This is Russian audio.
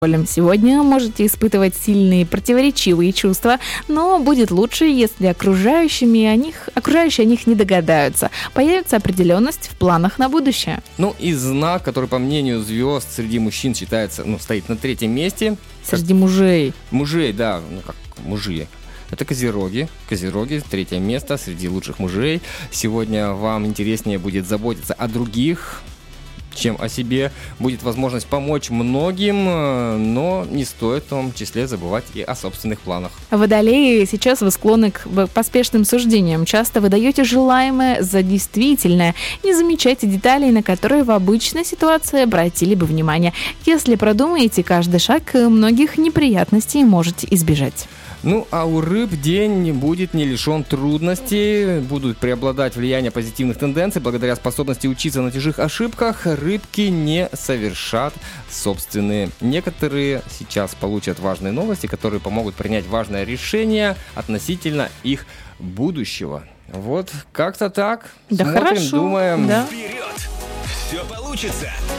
Сегодня можете испытывать сильные противоречивые чувства, но будет лучше, если окружающие о них не догадаются. Появится определенность в планах на будущее. И знак, который, по мнению звезд, среди мужчин считается, стоит на 3-м месте. Среди мужей. Мужей, да, как мужи. Это козероги. Козероги, 3-е место среди лучших мужей. Сегодня вам интереснее будет заботиться о других, чем о себе. Будет возможность помочь многим, но не стоит в том числе забывать и о собственных планах. Водолеи, сейчас вы склонны к поспешным суждениям. Часто выдаете желаемое за действительное. Не замечайте деталей, на которые в обычной ситуации обратили бы внимание. Если продумаете каждый шаг, многих неприятностей можете избежать. А у рыб день будет не лишен трудностей, будут преобладать влияние позитивных тенденций. Благодаря способности учиться на чужих ошибках рыбки не совершат собственные. Некоторые сейчас получат важные новости, которые помогут принять важное решение относительно их будущего. Вот как-то так. Да, смотрим, хорошо. думаем. Да. Вперед! Все получится!